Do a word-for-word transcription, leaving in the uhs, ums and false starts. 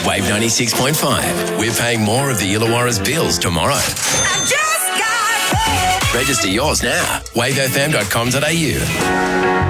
Wave ninety-six point five. We're paying more of the Illawarra's bills tomorrow. I just got paid. Register yours now. wave f m dot com dot a u.